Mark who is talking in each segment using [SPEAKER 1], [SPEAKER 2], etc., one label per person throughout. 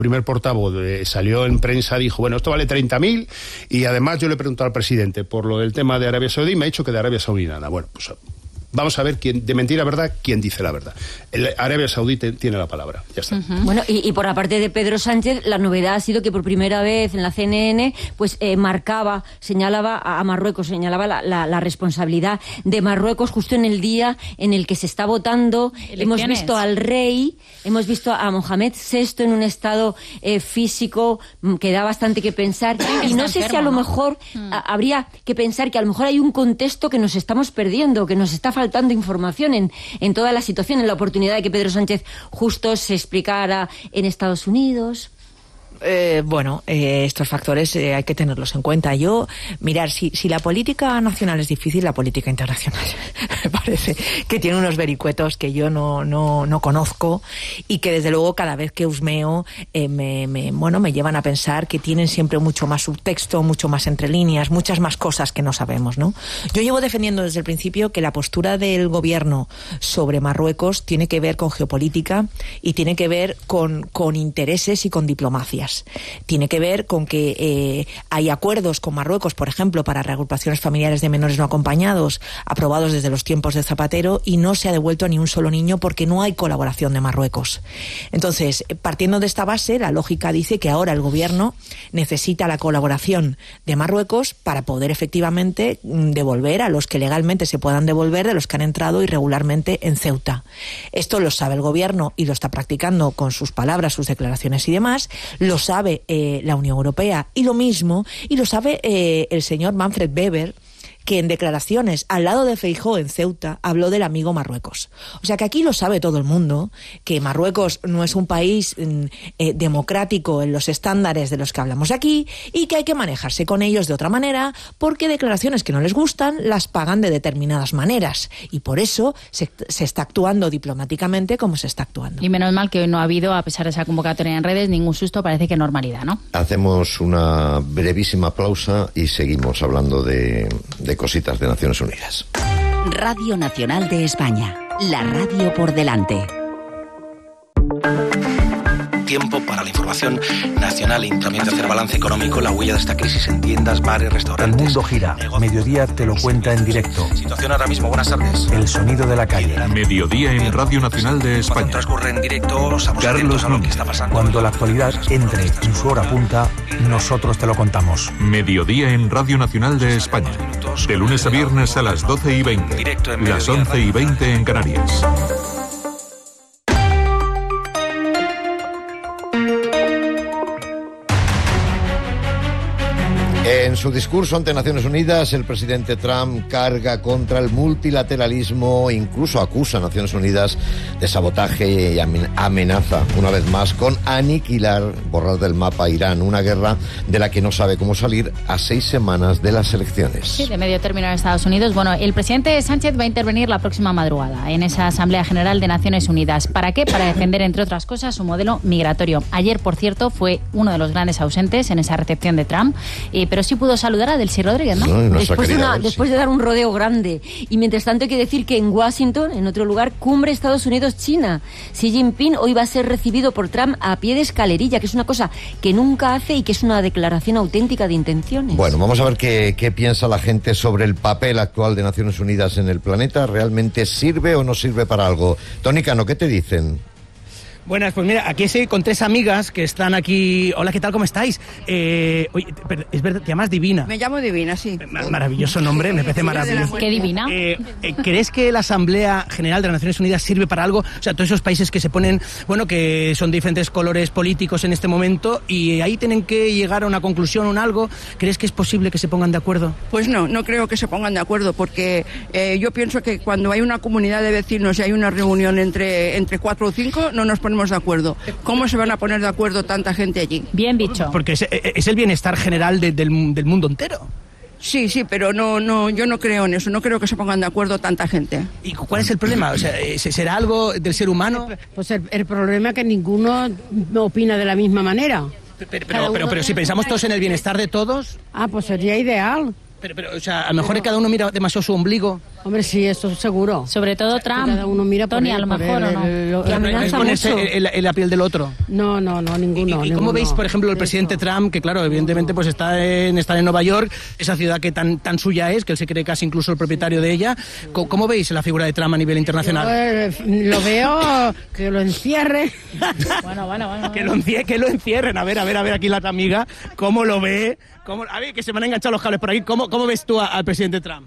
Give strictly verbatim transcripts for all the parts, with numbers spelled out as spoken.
[SPEAKER 1] primer portavoz de, salió en prensa, dijo, bueno, esto vale treinta mil, y además yo le he preguntado al presidente por lo del tema de Arabia Saudí, y me ha dicho que de Arabia Saudí nada. Bueno, pues vamos a ver quién, de mentira a verdad, quién dice la verdad. El Arabia Saudí te, tiene la palabra, ya está.
[SPEAKER 2] Uh-huh. Bueno, y, y por la parte de Pedro Sánchez, la novedad ha sido que por primera vez en la C N N, pues eh, marcaba, señalaba a Marruecos, señalaba la, la, la responsabilidad de Marruecos justo en el día en el que se está votando. Elecciones. Hemos visto al rey, hemos visto a Mohamed sexto en un estado eh, físico que da bastante que pensar. Y no sé enfermo, si a lo mejor ¿no? a, habría que pensar que a lo mejor hay un contexto que nos estamos perdiendo, que nos está faltando información en, en toda la situación, en la oportunidad de que Pedro Sánchez justo se explicara en Estados Unidos.
[SPEAKER 3] Eh, bueno, eh, estos factores eh, hay que tenerlos en cuenta. Yo, mirar, si, si la política nacional es difícil, la política internacional me parece que tiene unos vericuetos que yo no, no, no conozco y que desde luego cada vez que husmeo eh, me, me, bueno, me llevan a pensar que tienen siempre mucho más subtexto, mucho más entre líneas, muchas más cosas que no sabemos, ¿no? Yo llevo defendiendo desde el principio que la postura del gobierno sobre Marruecos tiene que ver con geopolítica y tiene que ver con, con intereses y con diplomacias. Tiene que ver con que eh, hay acuerdos con Marruecos, por ejemplo, para reagrupaciones familiares de menores no acompañados, aprobados desde los tiempos de Zapatero, y no se ha devuelto a ni un solo niño porque no hay colaboración de Marruecos. Entonces, partiendo de esta base, la lógica dice que ahora el gobierno necesita la colaboración de Marruecos para poder efectivamente devolver a los que legalmente se puedan devolver de los que han entrado irregularmente en Ceuta. Esto lo sabe el gobierno y lo está practicando con sus palabras, sus declaraciones y demás. Lo sabe eh, la Unión Europea y lo mismo, y lo sabe eh, el señor Manfred Weber, que en declaraciones al lado de Feijóo en Ceuta habló del amigo Marruecos. O sea que aquí lo sabe todo el mundo, que Marruecos no es un país eh, democrático en los estándares de los que hablamos aquí y que hay que manejarse con ellos de otra manera porque declaraciones que no les gustan las pagan de determinadas maneras y por eso se, se está actuando diplomáticamente como se está actuando.
[SPEAKER 4] Y menos mal que hoy no ha habido, a pesar de esa convocatoria en redes, ningún susto, parece que normalidad, ¿no?
[SPEAKER 5] Hacemos una brevísima pausa y seguimos hablando de... de cositas de Naciones Unidas.
[SPEAKER 6] Radio Nacional de España, la radio por delante.
[SPEAKER 7] Tiempo para la información nacional y también de hacer balance económico, la huella de esta crisis en tiendas, bares, restaurantes.
[SPEAKER 8] El mundo gira. Negocios. Mediodía te lo cuenta en directo.
[SPEAKER 7] Situación ahora mismo. Buenas tardes.
[SPEAKER 8] El sonido de la calle.
[SPEAKER 9] Mediodía en Radio Nacional de España.
[SPEAKER 7] Transcurre en directo. Estamos
[SPEAKER 8] Carlos
[SPEAKER 7] a lo que está pasando.
[SPEAKER 8] Cuando la actualidad entre en su hora punta, nosotros te lo contamos.
[SPEAKER 9] Mediodía en Radio Nacional de España. De lunes a viernes a las doce y veinte.
[SPEAKER 7] Directo en
[SPEAKER 9] las once y veinte en Canarias.
[SPEAKER 5] En su discurso ante Naciones Unidas, el presidente Trump carga contra el multilateralismo, incluso acusa a Naciones Unidas de sabotaje y amenaza, una vez más, con aniquilar, borrar del mapa a Irán, una guerra de la que no sabe cómo salir a seis semanas de las elecciones.
[SPEAKER 4] Sí, de medio término en Estados Unidos. Bueno, el presidente Sánchez va a intervenir la próxima madrugada en esa Asamblea General de Naciones Unidas. ¿Para qué? Para defender, entre otras cosas, su modelo migratorio. Ayer, por cierto, fue uno de los grandes ausentes en esa recepción de Trump, eh, pero sí pudo saludar a Delcy Rodríguez, ¿no?
[SPEAKER 5] no
[SPEAKER 2] después, de una, después de dar un rodeo grande. Y mientras tanto hay que decir que en Washington, en otro lugar, cumbre Estados Unidos-China. Xi Jinping hoy va a ser recibido por Trump a pie de escalerilla, que es una cosa que nunca hace y que es una declaración auténtica de intenciones.
[SPEAKER 5] Bueno, vamos a ver qué, qué piensa la gente sobre el papel actual de Naciones Unidas en el planeta. ¿Realmente sirve o no sirve para algo? Tony Cano, ¿qué te dicen?
[SPEAKER 10] Buenas, pues mira, aquí estoy con tres amigas que están aquí. Hola, ¿qué tal? ¿Cómo estáis? Eh, oye, es verdad, te llamas Divina.
[SPEAKER 11] Me llamo Divina, sí.
[SPEAKER 10] Maravilloso nombre, me parece maravilloso.
[SPEAKER 4] ¿Qué Divina?
[SPEAKER 10] Eh, eh, ¿Crees que la Asamblea General de las Naciones Unidas sirve para algo? O sea, todos esos países que se ponen, bueno, que son diferentes colores políticos en este momento y ahí tienen que llegar a una conclusión o un algo. ¿Crees que es posible que se pongan de acuerdo?
[SPEAKER 11] Pues no, no creo que se pongan de acuerdo porque eh, yo pienso que cuando hay una comunidad de vecinos y hay una reunión entre, entre cuatro o cinco, no nos ponemos de acuerdo. ¿Cómo se van a poner de acuerdo tanta gente allí?
[SPEAKER 4] Bien dicho.
[SPEAKER 10] Porque es, es el bienestar general de, del, del mundo entero.
[SPEAKER 11] Sí, sí, pero no, no, yo no creo en eso. No creo que se pongan de acuerdo tanta gente.
[SPEAKER 10] ¿Y cuál es el problema? O sea, ¿será algo del ser humano?
[SPEAKER 12] Pues el, el problema es que ninguno opina de la misma manera.
[SPEAKER 10] Pero, pero, pero, pero, pero si pensamos todos en el bienestar de todos...
[SPEAKER 12] Ah, pues sería ideal.
[SPEAKER 10] Pero, pero, o sea, a lo mejor cada uno mira demasiado su ombligo.
[SPEAKER 12] Hombre, sí, eso seguro.
[SPEAKER 4] Sobre todo Trump.
[SPEAKER 12] Cada uno mira por
[SPEAKER 4] Tony,
[SPEAKER 12] él,
[SPEAKER 4] a lo
[SPEAKER 12] por
[SPEAKER 4] mejor,
[SPEAKER 12] él,
[SPEAKER 4] ¿o no?
[SPEAKER 12] el- lo-
[SPEAKER 10] Que amenaza mucho en, en la piel del otro.
[SPEAKER 12] No, no, no, ninguno.
[SPEAKER 10] ¿Y, y
[SPEAKER 12] ninguno.
[SPEAKER 10] cómo veis, por ejemplo, el presidente Trump, que claro, evidentemente pues está en, está en Nueva York, esa ciudad que tan, tan suya es, que él se cree casi incluso el propietario de ella? ¿Cómo, cómo veis la figura de Trump a nivel internacional?
[SPEAKER 12] Yo, eh, lo veo que lo encierre.
[SPEAKER 4] Bueno, bueno, bueno.
[SPEAKER 10] Que lo, encie- que lo encierren. A ver, a ver, a ver aquí la otra amiga, ¿cómo lo ve? ¿Cómo, a ver, que se me han enganchado los cables por aquí. ¿Cómo, cómo ves tú a- al presidente Trump?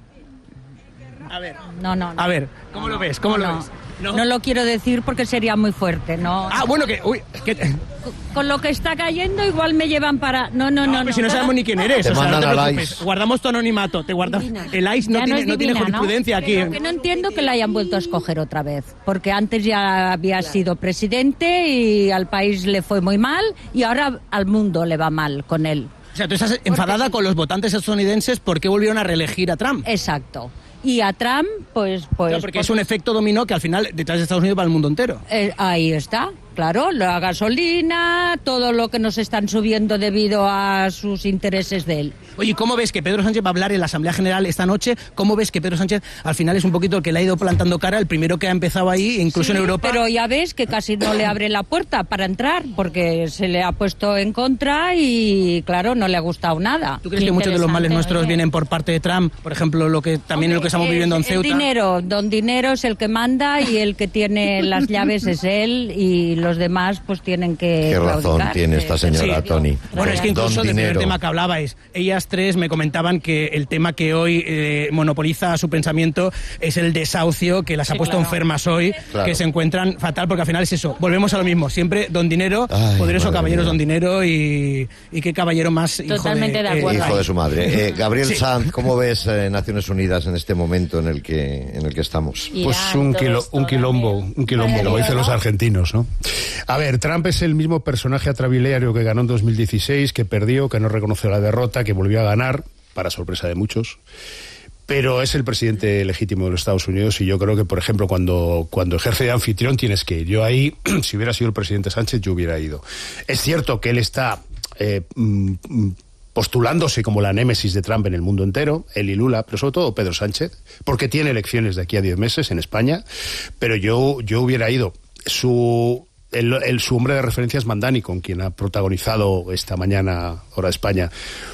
[SPEAKER 10] A ver.
[SPEAKER 13] No, no, no.
[SPEAKER 10] A ver, ¿cómo lo ves? ¿Cómo
[SPEAKER 13] no,
[SPEAKER 10] lo
[SPEAKER 13] no.
[SPEAKER 10] ves?
[SPEAKER 13] No. lo quiero decir porque sería muy fuerte, ¿no?
[SPEAKER 10] Ah, bueno, que... Uy, que
[SPEAKER 13] Con lo que está cayendo igual me llevan para... No, no, no.
[SPEAKER 10] no, pero
[SPEAKER 13] no.
[SPEAKER 10] si no sabemos ni quién eres.
[SPEAKER 5] Te
[SPEAKER 10] o sea, no
[SPEAKER 5] mandan
[SPEAKER 10] te
[SPEAKER 5] al
[SPEAKER 10] preocupes.
[SPEAKER 5] ICE.
[SPEAKER 10] Guardamos tu anonimato. Te guardamos... El ICE no
[SPEAKER 13] Ya no
[SPEAKER 10] tiene,
[SPEAKER 13] es
[SPEAKER 10] no tiene
[SPEAKER 13] divina, ¿no?
[SPEAKER 10] jurisprudencia aquí.
[SPEAKER 13] Pero que no entiendo que la hayan vuelto a escoger otra vez, porque antes ya había sido presidente y al país le fue muy mal y ahora al mundo le va mal con él.
[SPEAKER 10] O sea, tú estás enfadada con los votantes estadounidenses porque volvieron a reelegir a Trump.
[SPEAKER 13] Exacto. Y a Trump, pues... pues
[SPEAKER 10] Claro, porque
[SPEAKER 13] pues,
[SPEAKER 10] es un efecto dominó que al final detrás de Estados Unidos va el mundo entero.
[SPEAKER 13] eh, ahí está, claro, la gasolina, todo lo que nos están subiendo debido a sus intereses de él.
[SPEAKER 10] Oye, ¿cómo ves que Pedro Sánchez va a hablar en la Asamblea General esta noche? ¿Cómo ves que Pedro Sánchez al final es un poquito el que le ha ido plantando cara, el primero que ha empezado ahí, incluso
[SPEAKER 13] Sí,
[SPEAKER 10] en Europa?
[SPEAKER 13] Pero ya ves que casi no le abre la puerta para entrar, porque se le ha puesto en contra y, claro, no le ha gustado nada.
[SPEAKER 10] ¿Tú crees que muchos de los males nuestros vienen por parte de Trump? Por ejemplo, lo que también es lo que estamos viviendo en
[SPEAKER 13] El
[SPEAKER 10] Ceuta.
[SPEAKER 13] dinero, don Dinero es el que manda y el que tiene las llaves es él y los demás pues tienen que
[SPEAKER 5] Qué razón
[SPEAKER 13] claudicar.
[SPEAKER 5] tiene esta señora,
[SPEAKER 13] Sí.
[SPEAKER 5] Tony.
[SPEAKER 10] Bueno, es que incluso
[SPEAKER 5] Don
[SPEAKER 10] del primer
[SPEAKER 5] Dinero.
[SPEAKER 10] tema que hablabais, ellas tres me comentaban que el tema que hoy eh, monopoliza su pensamiento es el desahucio, que las ha
[SPEAKER 13] Sí,
[SPEAKER 10] puesto
[SPEAKER 13] claro.
[SPEAKER 10] enfermas hoy,
[SPEAKER 5] Claro.
[SPEAKER 10] que se encuentran fatal, porque al final es eso, volvemos a lo mismo, siempre Don Dinero,
[SPEAKER 5] Ay,
[SPEAKER 10] poderoso
[SPEAKER 5] madre
[SPEAKER 10] caballero
[SPEAKER 5] mía.
[SPEAKER 10] Don Dinero y, y qué caballero más hijo
[SPEAKER 4] Totalmente de
[SPEAKER 10] eh,
[SPEAKER 4] acuerdo.
[SPEAKER 5] Hijo de su madre. Eh, Gabriel
[SPEAKER 10] Sí.
[SPEAKER 5] Sanz, ¿cómo ves eh, Naciones Unidas en este momento en el que en el que estamos?
[SPEAKER 1] Pues un,
[SPEAKER 4] todo
[SPEAKER 1] quilo-
[SPEAKER 4] esto
[SPEAKER 1] un quilombo,
[SPEAKER 4] también.
[SPEAKER 1] un quilombo,
[SPEAKER 4] Vaya
[SPEAKER 1] como
[SPEAKER 4] lío,
[SPEAKER 1] dicen
[SPEAKER 4] ¿no?
[SPEAKER 1] los argentinos, ¿no? A ver, Trump es el mismo personaje atrabiliario que ganó en dos mil dieciséis, que perdió, que no reconoció la derrota, que volvió a ganar, para sorpresa de muchos. Pero es el presidente legítimo de los Estados Unidos y yo creo que, por ejemplo, cuando, cuando ejerce de anfitrión tienes que ir. Yo ahí, si hubiera sido el presidente Sánchez, yo hubiera ido. Es cierto que él está eh, mm, mm, postulándose como la némesis de Trump en el mundo entero, él y Lula, pero sobre todo Pedro Sánchez, porque tiene elecciones de aquí a diez meses en España, pero yo, yo hubiera ido. Su... El, el, su hombre de referencia es Mandani, con quien ha protagonizado esta mañana, hora de España,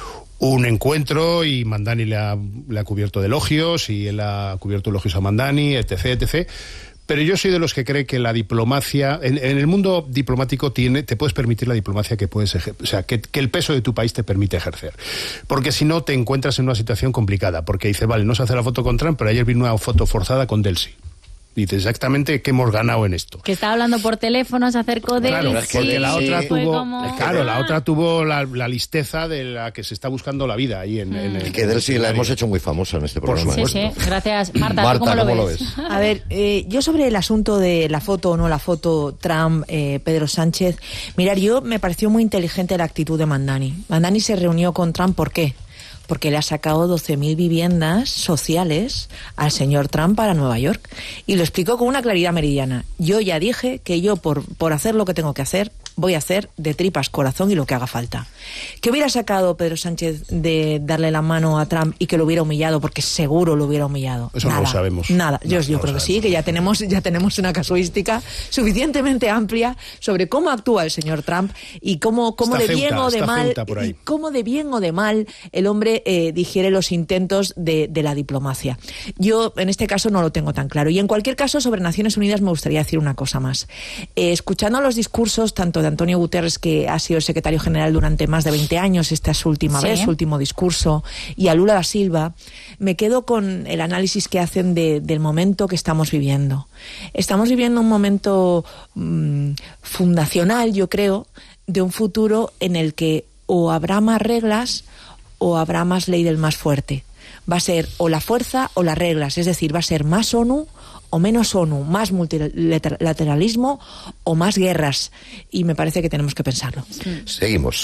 [SPEAKER 1] un encuentro y Mandani le ha, le ha cubierto de elogios y él ha cubierto elogios a Mandani, etc, etcétera. Pero yo soy de los que cree que la diplomacia, en, en el mundo diplomático tiene, te puedes permitir la diplomacia que puedes ejer- o sea, que, que el peso de tu país te permite ejercer. Porque si no te encuentras en una situación complicada, porque dices, vale, no se hace la foto con Trump, pero ayer vino una foto forzada con Delcy. Dice exactamente qué hemos ganado en esto.
[SPEAKER 4] Que estaba hablando por teléfono, se acercó de
[SPEAKER 1] Claro,
[SPEAKER 4] él.
[SPEAKER 1] es que porque
[SPEAKER 4] sí,
[SPEAKER 1] la otra
[SPEAKER 4] fue
[SPEAKER 1] tuvo,
[SPEAKER 4] como-
[SPEAKER 1] claro, la
[SPEAKER 4] Ah.
[SPEAKER 1] otra tuvo la, la listeza de la que se está buscando la vida ahí en, en el.
[SPEAKER 5] Y que Delcy la hemos hecho muy famosa en este
[SPEAKER 1] Por
[SPEAKER 5] programa.
[SPEAKER 4] Sí,
[SPEAKER 5] ¿eh?
[SPEAKER 4] sí, gracias. Marta, ¿tú
[SPEAKER 5] Marta,
[SPEAKER 4] cómo, lo,
[SPEAKER 5] ¿cómo lo
[SPEAKER 4] ves?
[SPEAKER 5] ves?
[SPEAKER 3] A ver, eh, yo sobre el asunto de la foto o no la foto Trump, eh, Pedro Sánchez, mirar, yo me pareció muy inteligente la actitud de Mandani. Mandani se reunió con Trump, ¿por qué? Porque le ha sacado doce mil viviendas sociales al señor Trump para Nueva York. Y lo explicó con una claridad meridiana. Yo ya dije que yo, por, por hacer lo que tengo que hacer, voy a hacer de tripas corazón y lo que haga falta. ¿Qué hubiera sacado Pedro Sánchez de darle la mano a Trump y que lo hubiera humillado? Porque seguro lo hubiera humillado.
[SPEAKER 1] Eso no
[SPEAKER 3] Nada,
[SPEAKER 1] lo sabemos.
[SPEAKER 3] Nada. Yo,
[SPEAKER 1] No,
[SPEAKER 3] yo
[SPEAKER 1] no
[SPEAKER 3] creo
[SPEAKER 1] lo
[SPEAKER 3] que sí, que ya tenemos, ya tenemos una casuística suficientemente amplia sobre cómo actúa el señor Trump y cómo, cómo
[SPEAKER 1] Está
[SPEAKER 3] de bien
[SPEAKER 1] Ceuta,
[SPEAKER 3] o de
[SPEAKER 1] está
[SPEAKER 3] mal
[SPEAKER 1] Ceuta por ahí.
[SPEAKER 3] y cómo de bien o de mal el hombre eh, digiere los intentos de, de la diplomacia. Yo en este caso no lo tengo tan claro. Y en cualquier caso, sobre Naciones Unidas me gustaría decir una cosa más. Eh, escuchando los discursos tanto de Antonio Guterres, que ha sido el secretario general durante más de veinte años, esta es su última
[SPEAKER 4] Sí.
[SPEAKER 3] vez, su último discurso, y a Lula da Silva, me quedo con el análisis que hacen de, del momento que estamos viviendo. Estamos viviendo un momento mmm, fundacional, yo creo, de un futuro en el que o habrá más reglas o habrá más ley del más fuerte. Va a ser o la fuerza o las reglas, es decir, va a ser más ONU o menos ONU, más multilateralismo o más guerras. Y me parece que tenemos que pensarlo.
[SPEAKER 5] Seguimos.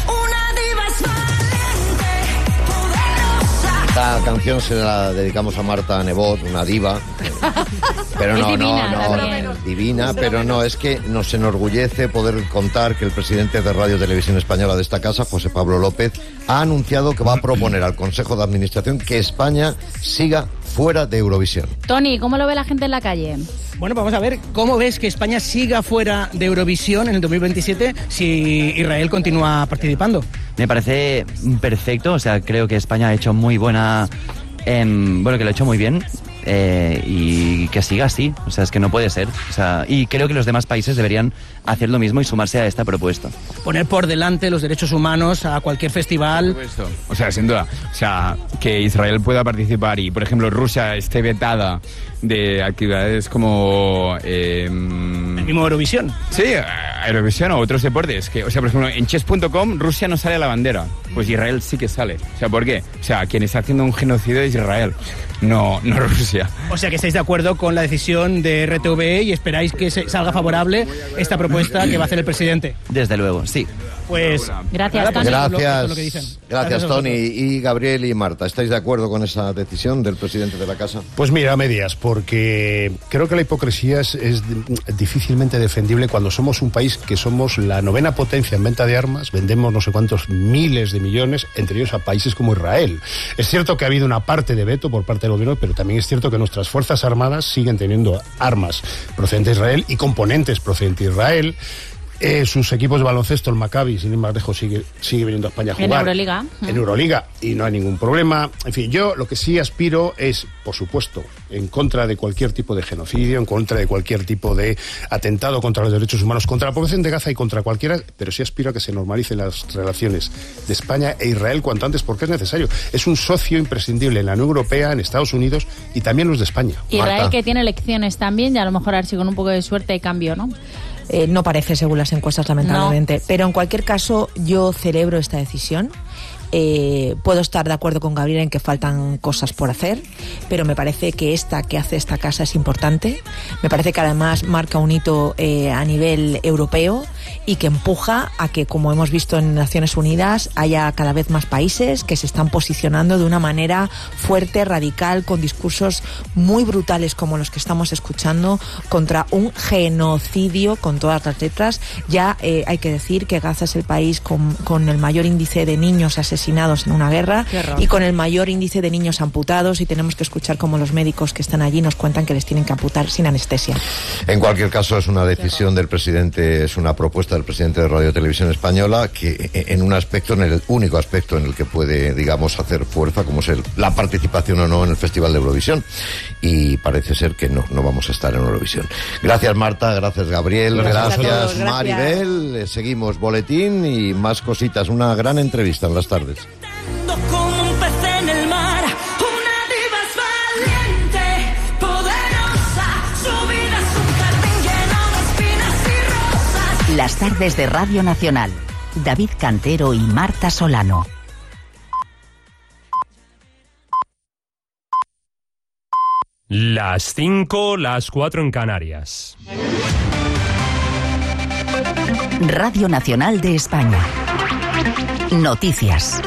[SPEAKER 5] Esta canción se la dedicamos a Marta Nebot, una diva. Pero no,
[SPEAKER 4] Es divina
[SPEAKER 5] no,
[SPEAKER 4] también.
[SPEAKER 5] no, divina, pero no, es que nos enorgullece poder contar que el presidente de Radio Televisión Española de esta casa, José Pablo López, ha anunciado que va a proponer al Consejo de Administración que España siga fuera de Eurovisión.
[SPEAKER 4] Tony, ¿cómo lo ve la gente en la calle?
[SPEAKER 10] Bueno, vamos a ver cómo ves que España siga fuera de Eurovisión en el dos mil veintisiete si Israel continúa participando.
[SPEAKER 14] Me parece perfecto, o sea, creo que España ha hecho muy buena, eh, bueno, que lo ha hecho muy bien. Eh, y que siga así, o sea, es que no puede ser, o sea, y creo que los demás países deberían hacer lo mismo y sumarse a esta propuesta.
[SPEAKER 10] Poner por delante los derechos humanos a cualquier festival.
[SPEAKER 15] O sea, sin duda, o sea, que Israel pueda participar y, por ejemplo, Rusia esté vetada de actividades como eh,
[SPEAKER 10] el mismo Eurovisión.
[SPEAKER 15] Sí, Eurovisión o otros deportes, que, o sea, por ejemplo, en chess punto com Rusia no sale a la bandera, pues Israel sí que sale. O sea, ¿por qué? O sea, quien está haciendo un genocidio es Israel, no, no Rusia.
[SPEAKER 10] O sea, que estáis de acuerdo con la decisión de R T V E y esperáis que se salga favorable esta propuesta que va a hacer el presidente.
[SPEAKER 14] Desde luego, sí.
[SPEAKER 10] Pues
[SPEAKER 4] gracias,
[SPEAKER 10] nada, pues
[SPEAKER 4] Tony.
[SPEAKER 5] Gracias,
[SPEAKER 10] lo, lo que dicen.
[SPEAKER 5] gracias,
[SPEAKER 10] gracias
[SPEAKER 5] Tony y Gabriel y Marta. ¿Estáis de acuerdo con esa decisión del presidente de la Casa?
[SPEAKER 1] Pues mira, a medias, porque creo que la hipocresía es, es difícilmente defendible cuando somos un país que somos la novena potencia en venta de armas, vendemos no sé cuántos miles de millones, entre ellos a países como Israel. Es cierto que ha habido una parte de veto por parte del gobierno, pero también es cierto que nuestras fuerzas armadas siguen teniendo armas procedentes de Israel y componentes procedentes de Israel. Eh, sus equipos de baloncesto, el Maccabi, sin ir más lejos, sigue, sigue viniendo a España a jugar.
[SPEAKER 4] En Euroliga.
[SPEAKER 1] En Euroliga, y no hay ningún problema. En fin, yo lo que sí aspiro es, por supuesto, en contra de cualquier tipo de genocidio, en contra de cualquier tipo de atentado contra los derechos humanos, contra la población de Gaza y contra cualquiera, pero sí aspiro a que se normalicen las relaciones de España e Israel cuanto antes, porque es necesario. Es un socio imprescindible en la Unión Europea, en Estados Unidos y también los de España.
[SPEAKER 4] Israel,
[SPEAKER 5] Marta,
[SPEAKER 4] que tiene elecciones también, y a lo mejor a ver si con un poco de suerte hay cambio, ¿no?
[SPEAKER 3] Eh, no parece según las encuestas, lamentablemente. No. Pero en cualquier caso, yo celebro esta decisión. Eh, puedo estar de acuerdo con Gabriel en que faltan cosas por hacer, pero me parece que esta que hace esta casa es importante. Me parece que además marca un hito eh, a nivel europeo y que empuja a que, como hemos visto en Naciones Unidas, haya cada vez más países que se están posicionando de una manera fuerte, radical, con discursos muy brutales como los que estamos escuchando contra un genocidio con todas las letras. Ya eh, hay que decir que Gaza es el país con, con el mayor índice de niños asesinados asesinados en una guerra y con el mayor índice de niños amputados, y tenemos que escuchar cómo los médicos que están allí nos cuentan que les tienen que amputar sin anestesia.
[SPEAKER 5] En cualquier caso, es una decisión del presidente, es una propuesta del presidente de Radio Televisión Española que en un aspecto, en el único aspecto en el que puede, digamos, hacer fuerza, como es el, la participación o no en el Festival de Eurovisión, y parece ser que no, no vamos a estar en Eurovisión. Gracias, Marta, gracias, Gabriel, gracias, gracias todos, Maribel, gracias. Seguimos boletín y más cositas, una gran entrevista en las tardes.
[SPEAKER 16] Como un pez en el mar, una diva es valiente, poderosa, su vida es un jardín lleno de espinas y rosas.
[SPEAKER 6] Las tardes de Radio Nacional. David Cantero y Marta Solano.
[SPEAKER 17] Las cinco, las cuatro en Canarias.
[SPEAKER 6] Radio Nacional de España. Noticias.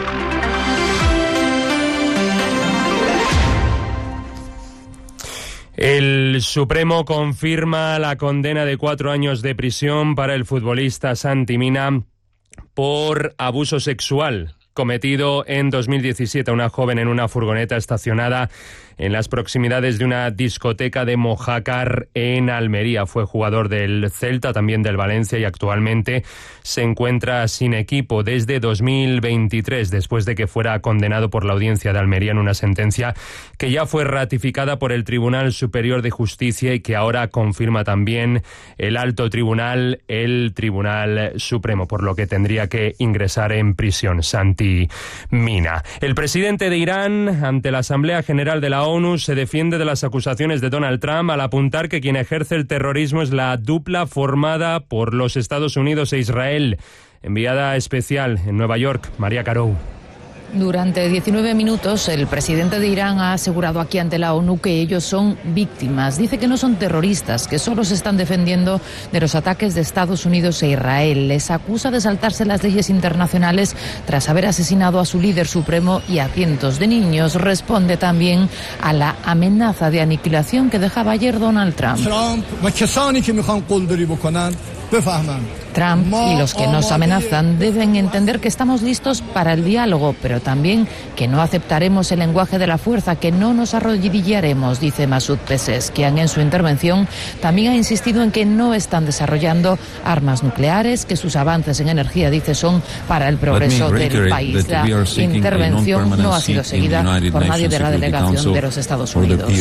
[SPEAKER 17] El Supremo confirma la condena de cuatro años de prisión para el futbolista Santi Mina por abuso sexual cometido en dos mil diecisiete a una joven en una furgoneta estacionada en las proximidades de una discoteca de Mojácar en Almería. Fue jugador del Celta, también del Valencia, y actualmente se encuentra sin equipo desde dos mil veintitrés, después de que fuera condenado por la Audiencia de Almería en una sentencia que ya fue ratificada por el Tribunal Superior de Justicia y que ahora confirma también el Alto Tribunal, el Tribunal Supremo, por lo que tendría que ingresar en prisión Santi Mina. El presidente de Irán, ante la Asamblea General de la ONU, se defiende de las acusaciones de Donald Trump al apuntar que quien ejerce el terrorismo es la dupla formada por los Estados Unidos e Israel. Enviada especial en Nueva York, María Carou.
[SPEAKER 18] Durante diecinueve minutos, el presidente de Irán ha asegurado aquí ante la ONU que ellos son víctimas. Dice que no son terroristas, que solo se están defendiendo de los ataques de Estados Unidos e Israel. Les acusa de saltarse las leyes internacionales tras haber asesinado a su líder supremo y a cientos de niños. Responde también a la amenaza de aniquilación que dejaba ayer Donald Trump. Trump y los que nos amenazan deben entender que estamos listos para el diálogo, pero también que no aceptaremos el lenguaje de la fuerza, que no nos arrodillaremos, dice Masoud Pezeshkian en su intervención. También ha insistido en que no están desarrollando armas nucleares, que sus avances en energía, dice, son para el progreso del país. La intervención no ha sido seguida por nadie de la delegación de los Estados Unidos.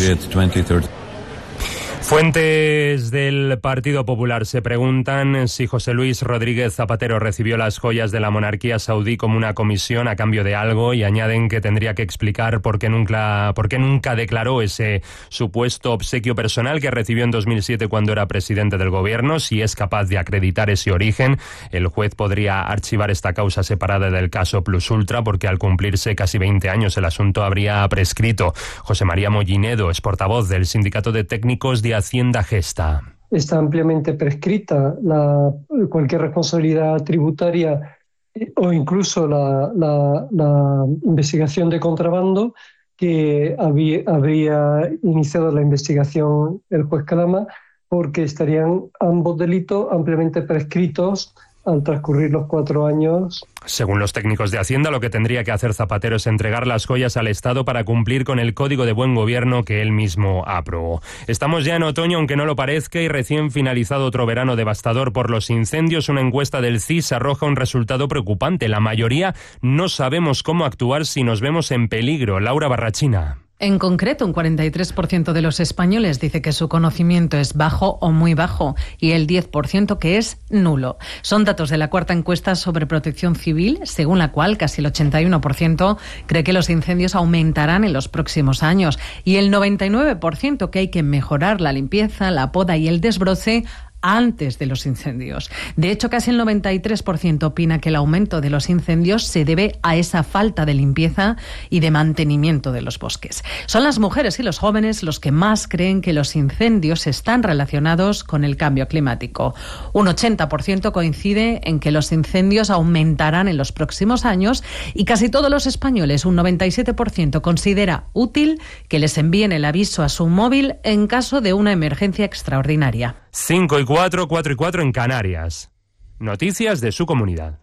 [SPEAKER 17] Fuentes del Partido Popular se preguntan si José Luis Rodríguez Zapatero recibió las joyas de la monarquía saudí como una comisión a cambio de algo, y añaden que tendría que explicar por qué nunca, por qué nunca declaró ese supuesto obsequio personal que recibió en dos mil siete cuando era presidente del gobierno. Si es capaz de acreditar ese origen, el juez podría archivar esta causa separada del caso Plus Ultra, porque al cumplirse casi veinte años el asunto habría prescrito. José María Mollinedo es portavoz del Sindicato de Técnicos de Hacienda Gesta.
[SPEAKER 19] Está ampliamente prescrita la, cualquier responsabilidad tributaria o incluso la, la, la investigación de contrabando que había, habría iniciado la investigación el juez Calama, porque estarían ambos delitos ampliamente prescritos al transcurrir los cuatro años.
[SPEAKER 17] Según los técnicos de Hacienda, lo que tendría que hacer Zapatero es entregar las joyas al Estado para cumplir con el Código de Buen Gobierno que él mismo aprobó. Estamos ya en otoño, aunque no lo parezca, y recién finalizado otro verano devastador por los incendios. Una encuesta del C I S arroja un resultado preocupante. La mayoría no sabemos cómo actuar si nos vemos en peligro. Laura Barrachina.
[SPEAKER 20] En concreto, un cuarenta y tres por ciento de los españoles dice que su conocimiento es bajo o muy bajo y el diez por ciento que es nulo. Son datos de la cuarta encuesta sobre protección civil, según la cual casi el ochenta y uno por ciento cree que los incendios aumentarán en los próximos años y el noventa y nueve por ciento que hay que mejorar la limpieza, la poda y el desbroce antes de los incendios. De hecho, casi el noventa y tres por ciento opina que el aumento de los incendios se debe a esa falta de limpieza y de mantenimiento de los bosques. Son las mujeres y los jóvenes los que más creen que los incendios están relacionados con el cambio climático. Un ochenta por ciento coincide en que los incendios aumentarán en los próximos años y casi todos los españoles, un noventa y siete por ciento, considera útil que les envíen el aviso a su móvil en caso de una emergencia extraordinaria.
[SPEAKER 17] cinco y cuatro, cuatro y cuatro en Canarias. Noticias de su comunidad.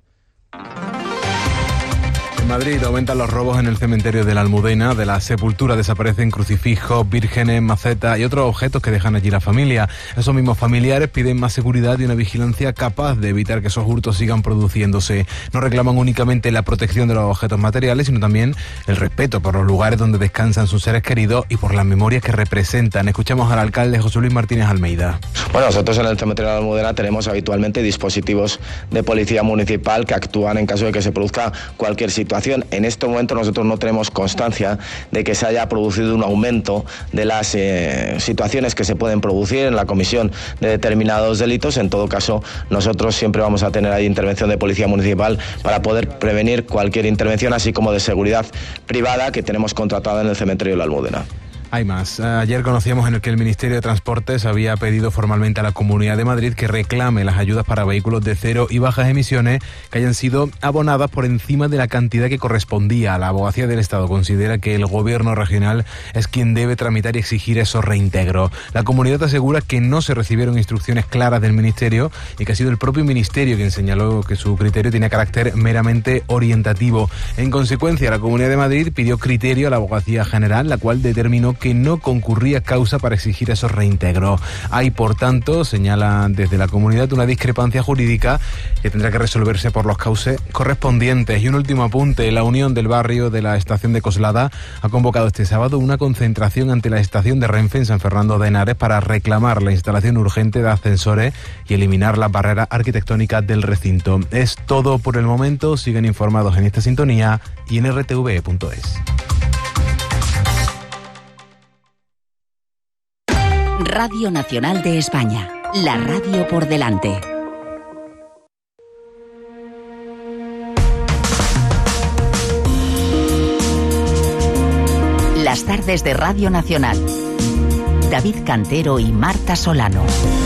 [SPEAKER 21] En Madrid aumentan los robos en el cementerio de la Almudena. De la sepultura desaparecen crucifijos, vírgenes, macetas y otros objetos que dejan allí la familia. Esos mismos familiares piden más seguridad y una vigilancia capaz de evitar que esos hurtos sigan produciéndose. No reclaman únicamente la protección de los objetos materiales, sino también el respeto por los lugares donde descansan sus seres queridos y por las memorias que representan. Escuchamos al alcalde José Luis Martínez Almeida.
[SPEAKER 22] Bueno, nosotros en el cementerio de la Almudena tenemos habitualmente dispositivos de policía municipal que actúan en caso de que se produzca cualquier situación. En este momento nosotros no tenemos constancia de que se haya producido un aumento de las eh, situaciones que se pueden producir en la comisión de determinados delitos. En todo caso, nosotros siempre vamos a tener ahí intervención de policía municipal para poder prevenir cualquier intervención, así como de seguridad privada que tenemos contratada en el cementerio de la Almudena.
[SPEAKER 21] Hay más. Ayer conocíamos en el que el Ministerio de Transportes había pedido formalmente a la Comunidad de Madrid que reclame las ayudas para vehículos de cero y bajas emisiones que hayan sido abonadas por encima de la cantidad que correspondía. La Abogacía del Estado considera que el Gobierno regional es quien debe tramitar y exigir esos reintegros. La comunidad asegura que no se recibieron instrucciones claras del Ministerio y que ha sido el propio Ministerio quien señaló que su criterio tiene carácter meramente orientativo. En consecuencia, la Comunidad de Madrid pidió criterio a la Abogacía General, la cual determinó que no concurría causa para exigir esos reintegros. Hay, por tanto, señala desde la comunidad, una discrepancia jurídica que tendrá que resolverse por los cauces correspondientes. Y un último apunte: la Unión del Barrio de la estación de Coslada ha convocado este sábado una concentración ante la estación de Renfe en San Fernando de Henares para reclamar la instalación urgente de ascensores y eliminar las barreras arquitectónicas del recinto. Es todo por el momento. Siguen informados en esta sintonía y en r t v punto es.
[SPEAKER 6] Radio Nacional de España, la radio por delante. Las tardes de Radio Nacional. David Cantero y Marta Solano.